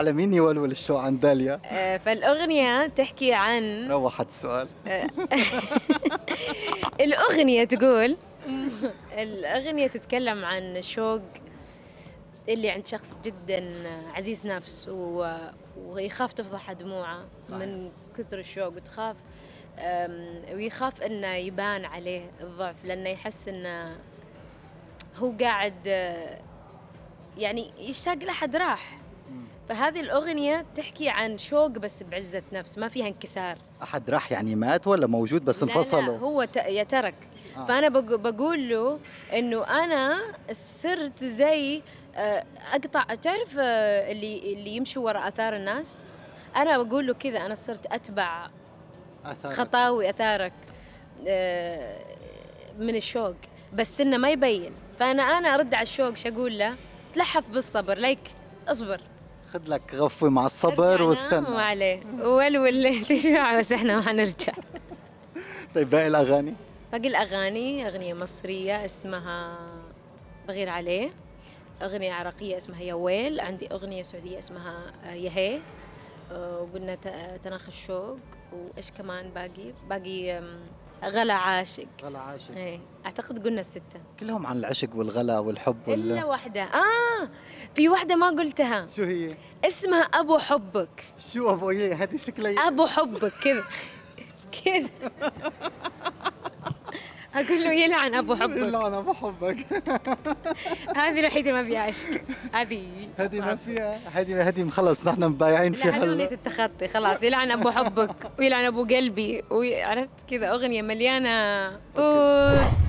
على مين يولول الشو عن داليا؟ فالأغنية تحكي عن روحت السؤال. الأغنية تقول الأغنية تتكلم عن الشوق اللي عند شخص جدا عزيز نفس ويخاف تفضح دموعه من كثر الشوق، وتخاف ويخاف انه يبان عليه الضعف لانه يحس انه هو قاعد يعني يشتاق لأحد راح. فهذه الأغنية تحكي عن شوق بس بعزة نفس، ما فيها انكسار. أحد راح يعني مات ولا موجود بس انفصلوا؟ لا هو يترك. فأنا بقول له إنه أنا صرت زي أقطع، تعرف اللي يمشوا وراء آثار الناس. أنا بقول له كذا، أنا صرت أتبع أثارك. خطاوي أثارك من الشوق، بس إنه ما يبين. فأنا أرد على الشوق شقول له تلحف بالصبر، ليك أصبر، خذ لك غفوة مع الصبر واستنى. ما عليه ولول تشبع، بس إحنا ما حنرجع. طيب باقي الأغاني؟ باقي الأغاني أغنية مصرية اسمها بغير عليه، أغنية عراقية اسمها يا ويل، عندي أغنية سعودية اسمها يهي، وقلنا تناخ الشوق، وإيش كمان باقي غلا عاشق. غلا عاشق. ايه أعتقد قلنا الستة كلهم عن العشق والغلا والحب إلا واحدة. في واحدة ما قلتها. شو هي؟ اسمها أبو حبك. شو أبو إيه هذه شكلها؟ أبو حبك كذا كذا. أقول له يلعن أبو حبك. يلعن أبو حبك. هذه الوحيدة ما فيها عشق. هذه ما فيها. هذه مخلص نحن مبايعين فيها. لا هذه أغنية التخطي خلاص. يلعن أبو حبك ويلعن أبو قلبي، وعرفت كذا أغنية مليانة طول.